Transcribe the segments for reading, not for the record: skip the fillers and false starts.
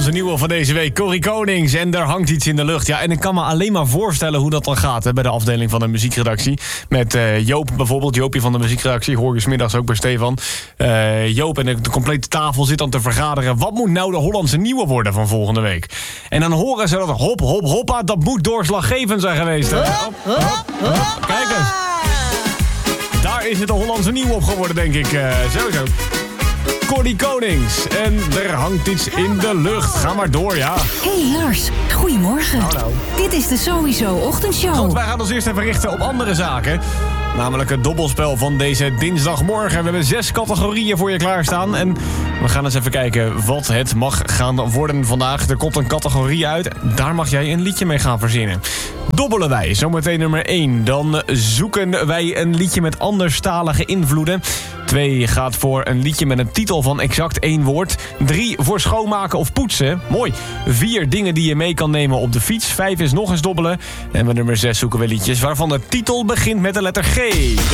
onze nieuwe van deze week, Corrie Konings. En daar hangt iets in de lucht. Ja, en ik kan me alleen maar voorstellen hoe dat dan gaat hè, bij de afdeling van de muziekredactie. Met Joop bijvoorbeeld, Joopje van de muziekredactie. Hoor je 's middags ook bij Stefan. Joop en de complete tafel zit dan te vergaderen. Wat moet nou de Hollandse nieuwe worden van volgende week? En dan horen ze dat hop, hop, hoppa, dat moet doorslaggevend zijn geweest. Hè? Hop, hop, hop. Kijk eens. Daar is het de Hollandse nieuwe op geworden, denk ik. Sowieso. Corrie Konings. En er hangt iets in de lucht. Ga maar door, ja. Hey Lars, goedemorgen. Hallo. Dit is de Sowieso Ochtendshow. Goed, wij gaan ons eerst even richten op andere zaken. Namelijk het dobbelspel van deze dinsdagmorgen. We hebben 6 categorieën voor je klaarstaan. En we gaan eens even kijken wat het mag gaan worden vandaag. Er komt een categorie uit. Daar mag jij een liedje mee gaan verzinnen. Dobbelen wij, zometeen nummer 1. Dan zoeken wij een liedje met anderstalige invloeden. 2 gaat voor een liedje met een titel van exact 1 woord. 3 voor schoonmaken of poetsen. Mooi. 4 dingen die je mee kan nemen op de fiets. 5 is nog eens dobbelen. En bij nummer 6 zoeken we liedjes waarvan de titel begint met de letter G.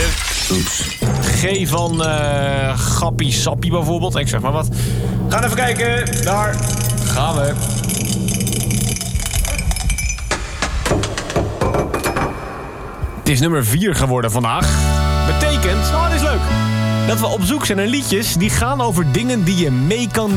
G van Gappie Sappie bijvoorbeeld. Ik zeg maar wat. Gaan even kijken. Daar gaan we. Het is nummer 4 geworden vandaag. Betekent, oh, dit is leuk, dat we op zoek zijn naar liedjes die gaan over dingen die je mee kan